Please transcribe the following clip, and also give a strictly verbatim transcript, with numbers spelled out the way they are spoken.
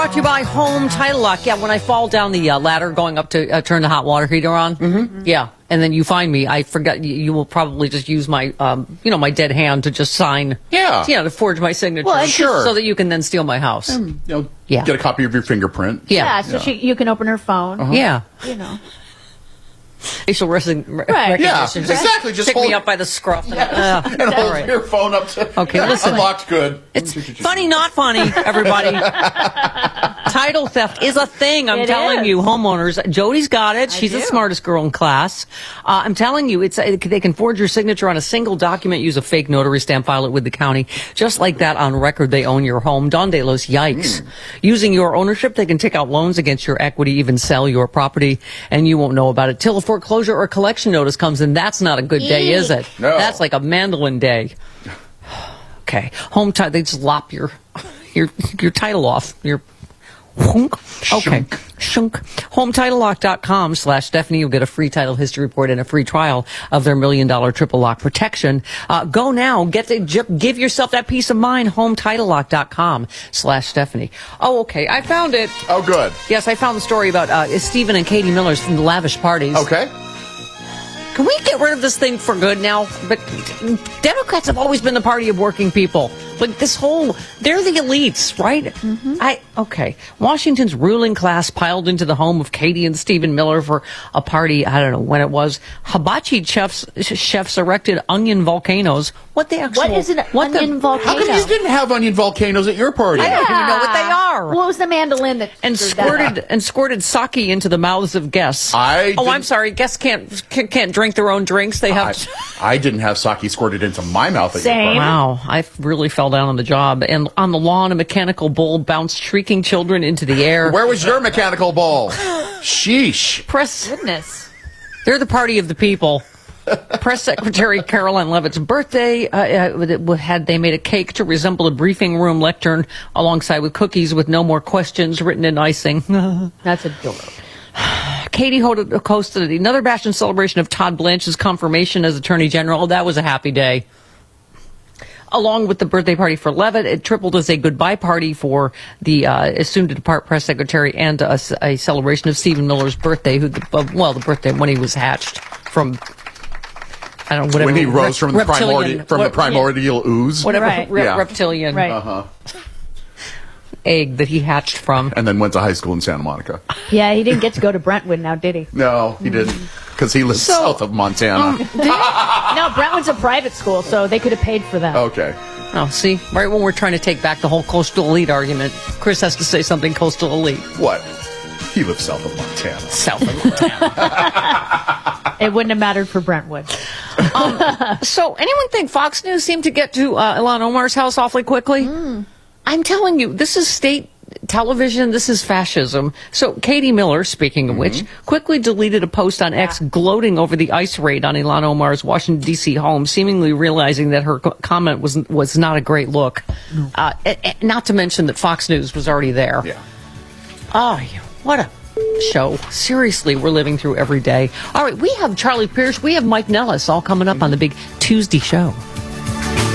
Brought to you by Home Title Lock. Yeah, when I fall down the uh, ladder going up to uh, turn the hot water heater on, mm-hmm. yeah, and then you find me, I forgot, you, you will probably just use my, um, you know, my dead hand to just sign, yeah, you know, to forge my signature, well, sure, so that you can then steal my house. Um, you know, yeah, get a copy of your fingerprint. Yeah, yeah so yeah. She, you can open her phone. Uh-huh. Yeah, you know. Facial rec- right. recognition. Yeah, just exactly. Just pick hold me up by the scruff and, yeah. uh, and hold right. your phone up to. Okay, listen. Unlocked good. It's funny, not funny, everybody. Title theft is a thing. I'm it telling is. you, homeowners. Jody's got it. I She's do. the smartest girl in class. Uh, I'm telling you, it's uh, they can forge your signature on a single document, use a fake notary stamp, file it with the county, just like that. On record, they own your home. Don De Los, yikes! Mm. Using your ownership, they can take out loans against your equity, even sell your property, and you won't know about it till a foreclosure or collection notice comes in. That's not a good day, Eek. is it? No. That's like a mandolin day. Okay, home title. They just lop your your your title off. Your Hunk. Okay. Shunk. home title lock dot com slash Stephanie. You'll get a free title history report and a free trial of their million dollar triple lock protection. Uh, go now. Get to j- give yourself that peace of mind. home title lock dot com slash Stephanie. Oh, okay. I found it. Oh, good. Yes, I found the story about uh, Stephen and Katie Miller's from the lavish parties. Okay. Can we get rid of this thing for good now? But Democrats have always been the party of working people. Like this whole, they're the elites, right? Mm-hmm. I okay. Washington's ruling class piled into the home of Katie and Stephen Miller for a party. I don't know when it was. Hibachi chefs chefs erected onion volcanoes. What the actual? What is an what onion the, volcano? How come you didn't have onion volcanoes at your party? I don't even know what they are. What was the mandolin that and squirted and squirted sake into the mouths of guests? I oh, I'm sorry. Guests can't can't, can't drink their own drinks. They have. I, to... I didn't have sake squirted into my mouth at Same. your party. Wow, I really fell down on the job. And on the lawn, a mechanical bull bounced shrieking children into the air. Where was your mechanical bull? Sheesh. Press. Goodness. They're the party of the people. Press Secretary Caroline Leavitt's birthday uh, had they made a cake to resemble a briefing room lectern alongside with cookies with no more questions written in icing. That's adorable. Katie hosted another bash and celebration of Todd Blanche's confirmation as Attorney General. That was a happy day. Along with the birthday party for Leavitt, it tripled as a goodbye party for the uh, soon-to-depart press secretary and a, a celebration of Stephen Miller's birthday, who, the, uh, well, the birthday when he was hatched from, I don't know, whatever. When he rose rep- from, the primordial, from what, the primordial yeah, ooze. Whatever, right. re- yeah. reptilian right. Uh-huh. egg that he hatched from. And then went to high school in Santa Monica. Yeah, he didn't get to go to Brentwood now, did he? No, he didn't. Because he lives So, south of Montana. Um, No, Brentwood's a private school, so they could have paid for that. Okay. Oh, see, right when we're trying to take back the whole coastal elite argument, Chris has to say something coastal elite. What? He lives south of Montana. South of Montana. It wouldn't have mattered for Brentwood. um, so, anyone think Fox News seemed to get to uh, Ilhan Omar's house awfully quickly? Mm. I'm telling you, this is state television. This is fascism. So, Katie Miller, speaking of mm-hmm. which, quickly deleted a post on yeah. X gloating over the ICE raid on Ilhan Omar's Washington, D C home, seemingly realizing that her co- comment was was not a great look. No. Uh, it, it, not to mention that Fox News was already there. Yeah. Oh, what a show. Seriously, we're living through every day. All right, we have Charlie Pierce. We have Mike Nellis all coming up mm-hmm. on the big Tuesday show.